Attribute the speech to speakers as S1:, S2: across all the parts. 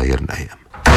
S1: za Jernejem.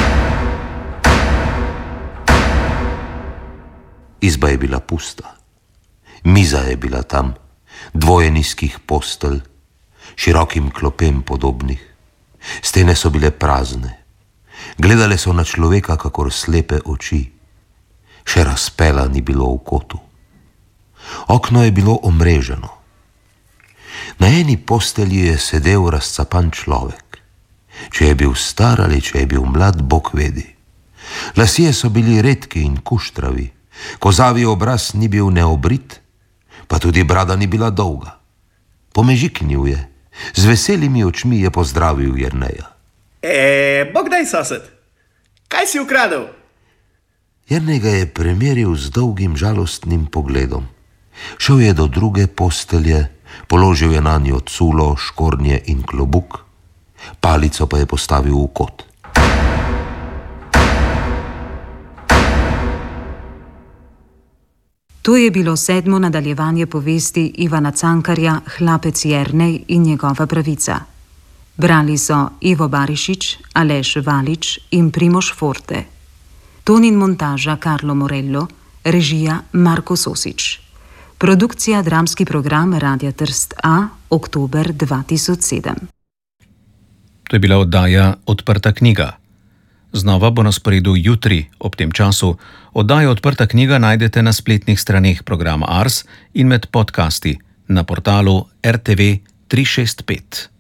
S1: Izba je bila pusta. Miza je bila tam, dvoje nizkih postelj, širokim klopem podobnih. Stene so bile prazne. Gledale so na človeka kakor slepe oči. Še razpela ni bilo v kotu. Okno je bilo omreženo. Na eni postelji je sedel razcapan človek. Če je bil star ali če je bil mlad, Bog vedi. Lasje so bili redki in kuštravi, kozavi obraz ni bil neobrit, pa tudi brada ni bila dolga. Pomežiknil je, z veselimi očmi je pozdravil Jerneja.
S2: Bog daj, sosed, kaj si ukradel?
S1: Jernej ga je premeril z dolgim žalostnim pogledom. Šel je do druge postelje, položil je nanjo culo, škornje in klobuk, palico pa je postavil v kot.
S3: To je bilo 7. nadaljevanje povesti Ivana Cankarja Hlapec Jernej in njegova pravica. Brali so Ivo Barišič, Aleš Valič in Primož Forte. Ton in montaža Karlo Morello, režija Marko Sosič. Produkcija dramski program Radia Trst A, oktober 2007.
S4: To je bila oddaja Odprta knjiga. Znova bo na sporedu jutri ob tem času. Oddajo Odprta knjiga najdete na spletnih straneh programa Ars in med podcasti na portalu RTV 365.